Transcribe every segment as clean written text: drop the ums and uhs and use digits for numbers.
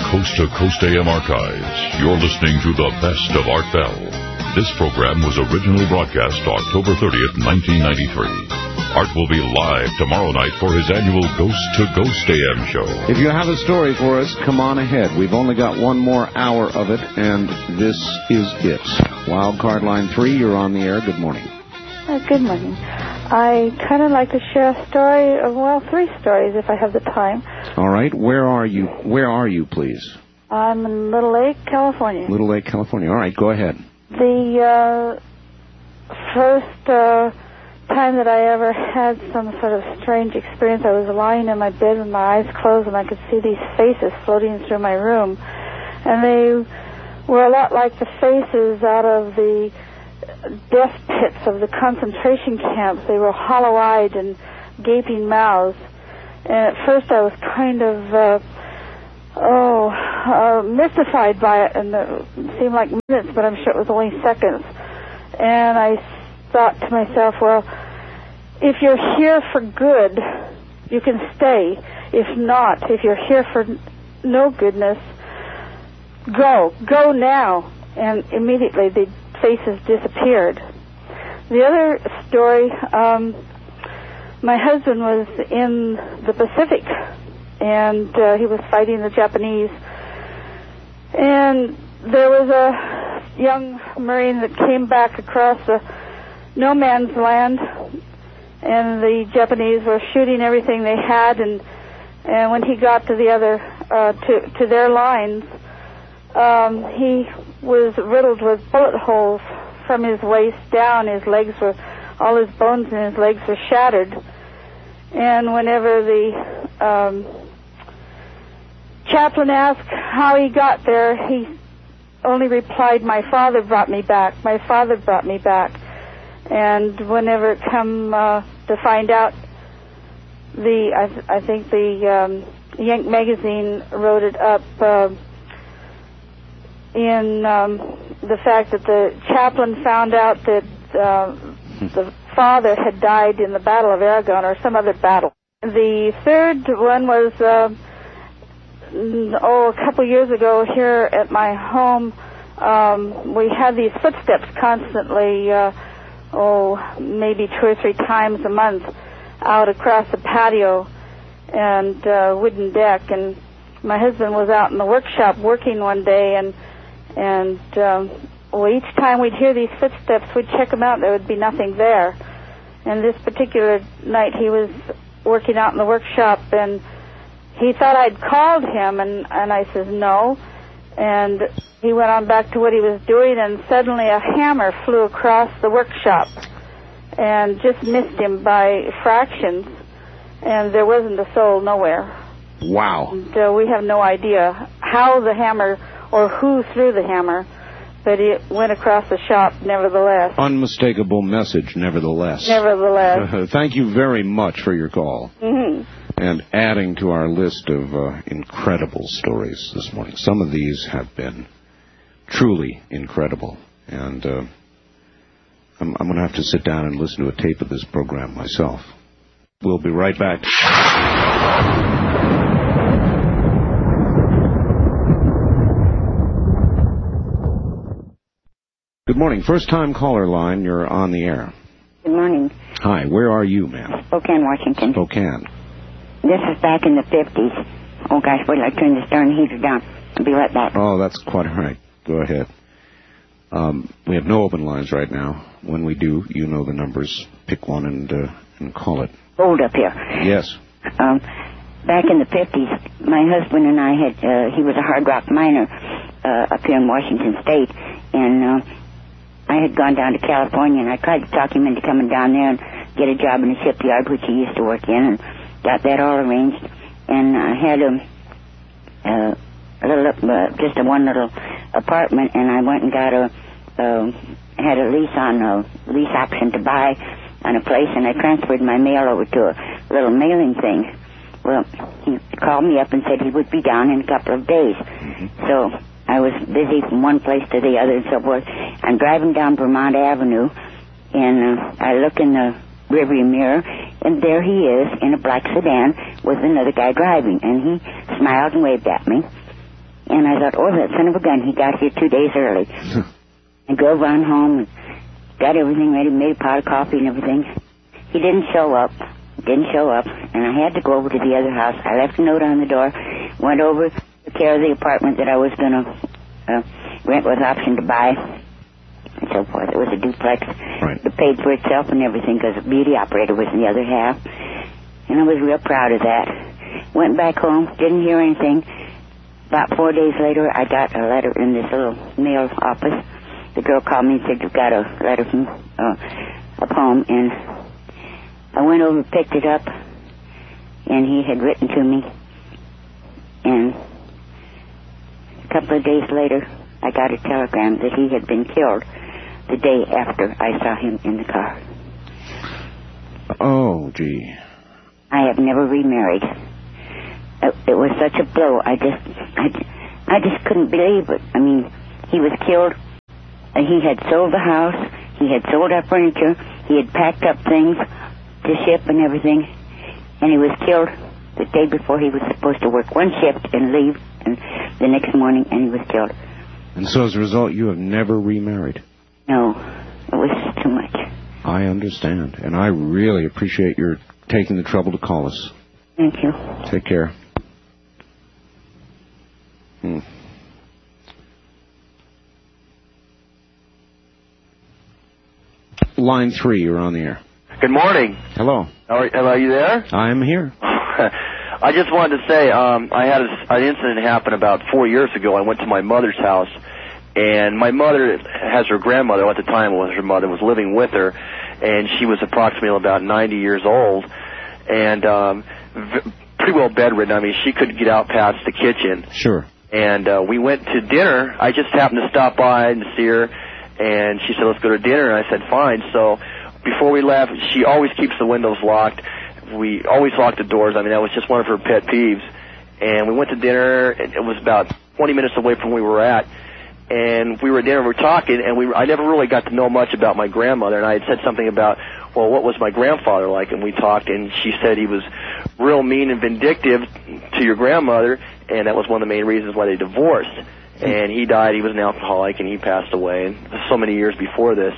Coast to Coast AM archives. You're listening to the best of Art Bell. This program was originally broadcast October 30th, 1993. Art will be live tomorrow night for his annual Ghost to Ghost AM show. If you have a story for us, come on ahead. We've only got one more hour of it, and this is it. Wildcard line 3, you're on the air. Good morning. Good morning. I kind of like to share a story, well, 3 stories if I have the time. All right. Where are you? Where are you, please? I'm in Little Lake, California. Little Lake, California. All right, go ahead. The first time that I ever had some sort of strange experience, I was lying in my bed with my eyes closed, and I could see these faces floating through my room. And they were a lot like the faces out of the death pits of the concentration camps. They were hollow-eyed and gaping mouths. And at first I was kind of mystified by it, and it seemed like minutes, but I'm sure it was only seconds. And I thought to myself, well, if you're here for good, you can stay. If not, if you're here for no goodness, go now. And immediately the faces disappeared. The other story, my husband was in the Pacific, and he was fighting the Japanese. And there was a young Marine that came back across the no man's land, and the Japanese were shooting everything they had, and when he got to the other to their lines, he was riddled with bullet holes from his waist down. His legs were, all his bones in his legs were shattered. And whenever the chaplain asked how he got there, he only replied, "My father brought me back. My father brought me back." And whenever it come to find out, I think the Yank magazine wrote it up in the fact that the chaplain found out that the father had died in the Battle of Aragon or some other battle. The third one was a couple years ago here at my home. We had these footsteps constantly, maybe 2 or 3 times a month out across the patio and wooden deck. And my husband was out in the workshop working one day, and each time we'd hear these footsteps, we'd check them out. There would be nothing there. And this particular night, he was working out in the workshop, and he thought I'd called him, and I says no. And he went on back to what he was doing, and suddenly a hammer flew across the workshop and just missed him by fractions, and there wasn't a soul nowhere. Wow. And we have no idea how the hammer or who threw the hammer, but it went across the shop nevertheless. Unmistakable message, nevertheless. Nevertheless. Thank you very much for your call. Mm-hmm. And adding to our list of incredible stories this morning. Some of these have been truly incredible. And I'm going to have to sit down and listen to a tape of this program myself. We'll be right back. Good morning. First-time caller line. You're on the air. Good morning. Hi. Where are you, ma'am? Spokane, Washington. Spokane. This is back in the 50s. Oh, gosh, wait till I turn this darn heater down. I'll be right back. Oh, that's quite all right. Go ahead. We have no open lines right now. When we do, you know the numbers. Pick one and call it. Hold up here. Yes. Back in the 50s, my husband and I had, he was a hard rock miner up here in Washington State, and I had gone down to California, and I tried to talk him into coming down there and get a job in a shipyard, which he used to work in, and got that all arranged. And I had just a one little apartment, and I went and got had a lease option to buy on a place, and I transferred my mail over to a little mailing thing. Well, he called me up and said he would be down in a couple of days. Mm-hmm. So I was busy from one place to the other and so forth. I'm driving down Vermont Avenue, and I look in the rearview mirror, and there he is in a black sedan with another guy driving, and he smiled and waved at me. And I thought, oh, that son of a gun, he got here 2 days early. I drove on home and got everything ready, made a pot of coffee and everything. He didn't show up, and I had to go over to the other house. I left a note on the door, went over, took care of the apartment that I was going to rent with option to buy, and so forth. It was a duplex. Right. It paid for itself and everything because the beauty operator was in the other half. And I was real proud of that. Went back home, didn't hear anything. About 4 days later, I got a letter in this little mail office. The girl called me and said, you've got a letter from a poem. And I went over and picked it up, and he had written to me. And a couple of days later, I got a telegram that he had been killed the day after I saw him in the car. Oh, gee. I have never remarried. It was such a blow. I just couldn't believe it. I mean, he was killed. He had sold the house. He had sold our furniture. He had packed up things to ship and everything. And he was killed the day before he was supposed to work one shift and leave, and the next morning, and he was killed. And so as a result, you have never remarried? No, it was too much. I understand. And I really appreciate your taking the trouble to call us. Thank you. Take care. Line 3, you're on the air. Good morning. Hello. Are you there? I'm here. I just wanted to say I had an incident happen about 4 years ago. I went to my mother's house, and my mother has her grandmother, at the time was her mother, was living with her, and she was approximately about 90 years old, and pretty well bedridden. I mean, she couldn't get out past the kitchen. Sure. And we went to dinner. I just happened to stop by and see her, and she said, let's go to dinner. And I said, fine. So before we left, she always keeps the windows locked. We always lock the doors. I mean, that was just one of her pet peeves. And we went to dinner, and it was about 20 minutes away from where we were at. And we were at dinner, we were talking, and I never really got to know much about my grandmother. And I had said something about, well, what was my grandfather like? And we talked, and she said he was real mean and vindictive to your grandmother, and that was one of the main reasons why they divorced. And he died. He was an alcoholic, and he passed away, and so many years before this.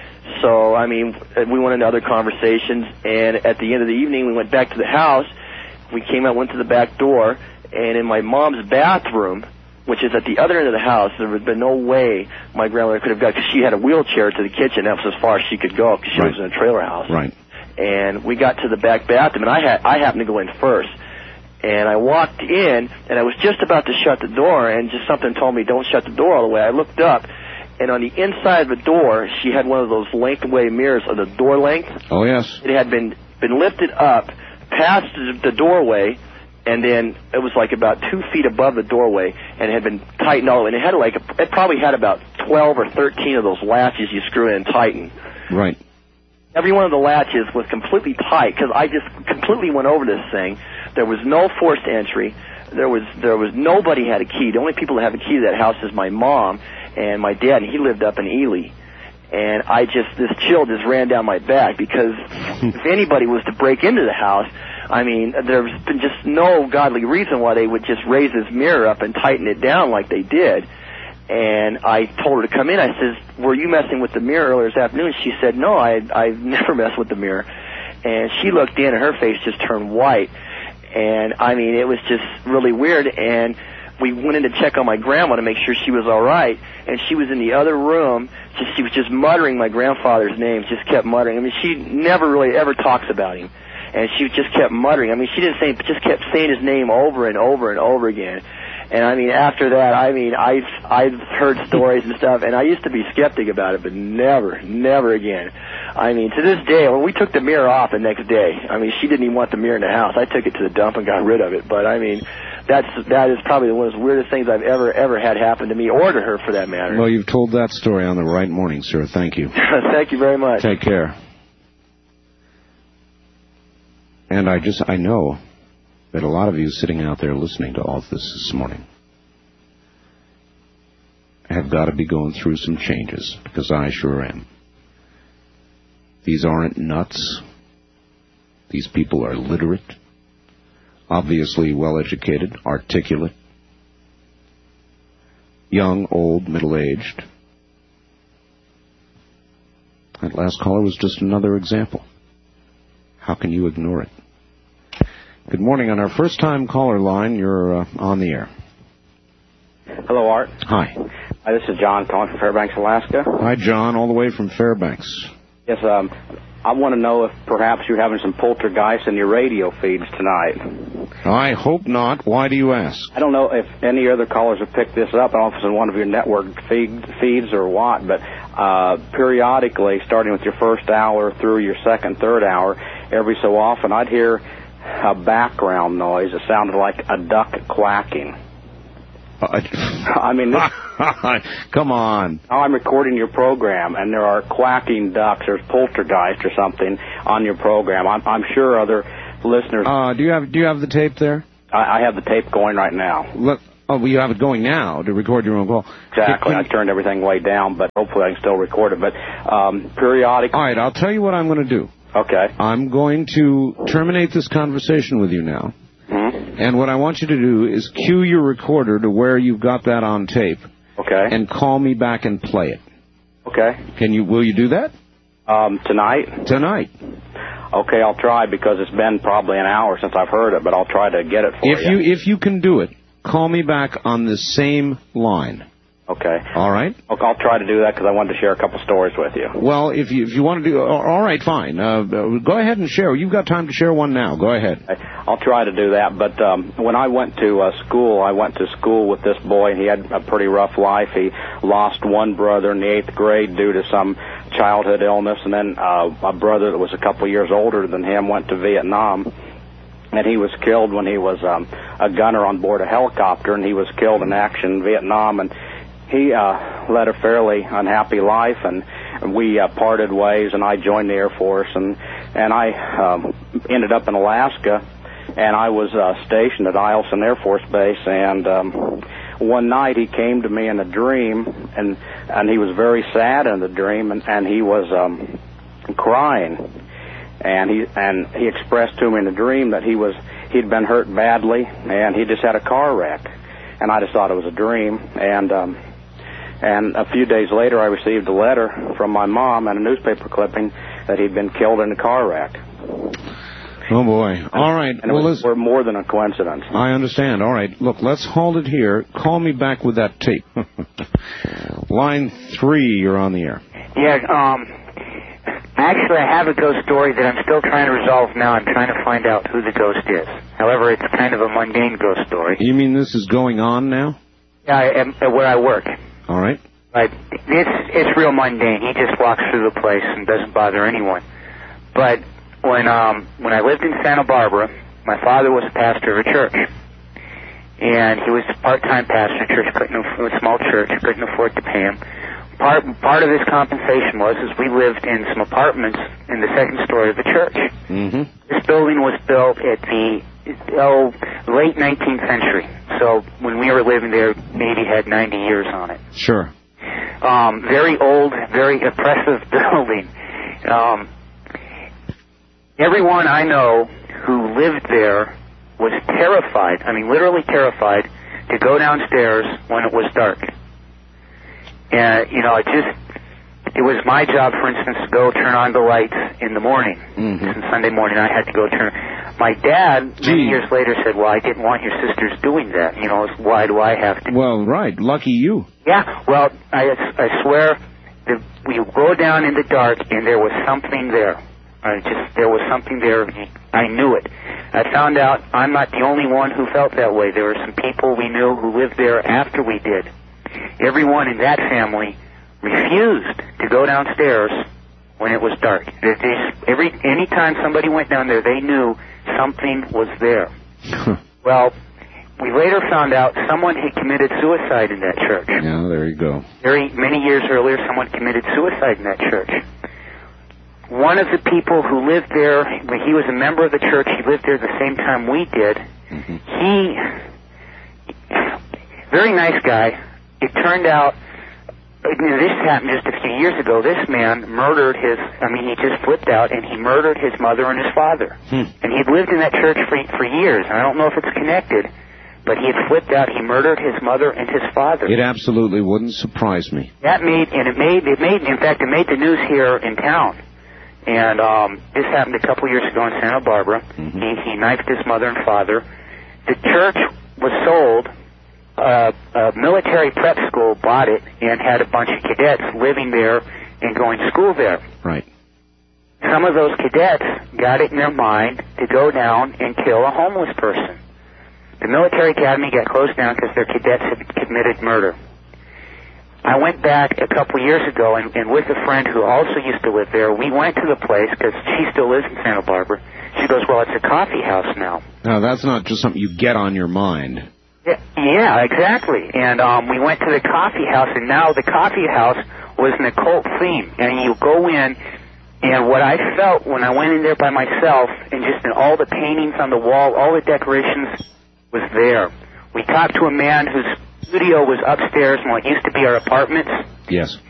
So, I mean, we went into other conversations, and at the end of the evening, we went back to the house. We came out, went to the back door, and in my mom's bathroom, which is at the other end of the house, there would have been no way my grandmother could have got, because she had a wheelchair to the kitchen. That was as far as she could go, because she was in a trailer house. Right. And we got to the back bathroom, and I happened to go in first. And I walked in, and I was just about to shut the door, and just something told me, don't shut the door all the way. I looked up, and on the inside of the door, she had one of those length-away mirrors of the door length. Oh, yes. It had been lifted up past the doorway, and then it was like about 2 feet above the doorway, and it had been tightened all the way. And it probably had about 12 or 13 of those latches you screw in and tighten. Right. Every one of the latches was completely tight, because I just completely went over this thing. There was no forced entry. There was nobody had a key. The only people that have a key to that house is my mom and my dad, and he lived up in Ely. And this chill just ran down my back, because if anybody was to break into the house, I mean, there's been just no godly reason why they would just raise this mirror up and tighten it down like they did. And I told her to come in. I says, were you messing with the mirror earlier this afternoon? She said, no, I've never messed with the mirror. And she looked in, and her face just turned white. And, I mean, it was just really weird. And we went in to check on my grandma to make sure she was all right. And she was in the other room. She was just muttering my grandfather's name, just kept muttering. I mean, she never really ever talks about him. And she just kept muttering. I mean, she didn't say, but just kept saying his name over and over and over again. And, I mean, after that, I mean, I've heard stories and stuff, and I used to be skeptic about it, but never again. I mean, to this day, when we took the mirror off the next day, I mean, she didn't even want the mirror in the house. I took it to the dump and got rid of it. But, I mean, that is probably one of the weirdest things I've ever had happen to me, or to her for that matter. Well, you've told that story on the right morning, sir. Thank you. Thank you very much. Take care. And I know that a lot of you sitting out there listening to all this morning have got to be going through some changes, because I sure am. These aren't nuts. These people are literate, obviously well-educated, articulate, young, old, middle-aged. That last caller was just another example. How can you ignore it? Good morning. On our first-time caller line, you're on the air. Hello, Art. Hi. Hi, this is John calling from Fairbanks, Alaska. Hi, John, all the way from Fairbanks. Yes, I want to know if perhaps you're having some poltergeists in your radio feeds tonight. I hope not. Why do you ask? I don't know if any other callers have picked this up. I don't know if it's in one of your network feeds or what, but periodically, starting with your first hour through your second, third hour, every so often I'd hear a background noise. It sounded like a duck quacking. I mean, come on. Now I'm recording your program, and there are quacking ducks. There's poltergeist or something on your program. I'm sure other listeners. Do you have the tape there? I have the tape going right now. Look. Oh, well, you have it going now to record your own call. Exactly. I turned everything way down, but hopefully I can still record it. But periodically. All right, I'll tell you what I'm going to do. Okay. I'm going to terminate this conversation with you now. Mm-hmm. And what I want you to do is cue your recorder to where you've got that on tape. Okay. And call me back and play it. Okay. Will you do that? Tonight? Tonight. Okay, I'll try because it's been probably an hour since I've heard it, but I'll try to get it for you. If you can do it, call me back on the same line. Okay. All right? Okay, I'll try to do that because I wanted to share a couple stories with you. Well, if you want to do... All right, fine. Go ahead and share. You've got time to share one now. Go ahead. I'll try to do that. But when I went to school, I went to school with this boy, and he had a pretty rough life. He lost one brother in the 8th grade due to some childhood illness, and then a brother that was a couple years older than him went to Vietnam. And he was killed when he was a gunner on board a helicopter, and he was killed in action in Vietnam. And he led a fairly unhappy life, and we parted ways, and I joined the Air Force, and I ended up in Alaska, and I was stationed at Eielson Air Force Base, and one night he came to me in a dream, and he was very sad in the dream, and he was crying, and he expressed to me in the dream that he'd been hurt badly, and he just had a car wreck, and I just thought it was a dream, and a few days later, I received a letter from my mom and a newspaper clipping that he'd been killed in a car wreck. Oh, boy. All right. And it was more than a coincidence. I understand. All right. Look, let's hold it here. Call me back with that tape. Line 3, you're on the air. Yeah, actually, I have a ghost story that I'm still trying to resolve now. I'm trying to find out who the ghost is. However, it's kind of a mundane ghost story. You mean this is going on now? Yeah, where I work. All right. But it's real mundane. He just walks through the place and doesn't bother anyone. But when I lived in Santa Barbara, my father was a pastor of a church, and he was a part-time pastor of a church, a small church, couldn't afford to pay him. Part of his compensation was we lived in some apartments in the second story of the church. Mm-hmm. This building was built at the late 19th century. So when we were living there, maybe had 90 years on it. Sure. Very old, very oppressive building. Everyone I know who lived there was terrified, I mean literally terrified, to go downstairs when it was dark. And, it was my job, for instance, to go turn on the lights in the morning. Mm-hmm. And Sunday morning I had to go turn. My dad, many years later, said, well, I didn't want your sisters doing that. Why do I have to? Well, right. Lucky you. Yeah, well, I swear that we go down in the dark and there was something there. There was something there. I knew it. I found out I'm not the only one who felt that way. There were some people we knew who lived there after we did. Everyone in that family refused to go downstairs when it was dark. Any time somebody went down there, they knew something was there. Well, we later found out someone had committed suicide in that church. Yeah, there you go. Many years earlier, someone committed suicide in that church. One of the people who lived there, he was a member of the church. He lived there the same time we did. Mm-hmm. Very nice guy. It turned out, this happened just a few years ago. This man murdered he just flipped out and he murdered his mother and his father. And he'd lived in that church for years. And I don't know if it's connected, but he had flipped out. He murdered his mother and his father. It absolutely wouldn't surprise me. It made the news here in town. And this happened a couple years ago in Santa Barbara. Mm-hmm. He knifed his mother and father. The church was sold. A military prep school bought it and had a bunch of cadets living there and going to school there. Right. Some of those cadets got it in their mind to go down and kill a homeless person. The military academy got closed down because their cadets had committed murder. I went back a couple years ago, and with a friend who also used to live there, we went to the place because she still lives in Santa Barbara. She goes, well, it's a coffee house now. Now, that's not just something you get on your mind. Yeah, exactly. And we went to the coffee house, and now the coffee house was an occult theme. And you go in, and what I felt when I went in there by myself, and just in all the paintings on the wall, all the decorations was there. We talked to a man whose studio was upstairs in what used to be our apartments. Yes.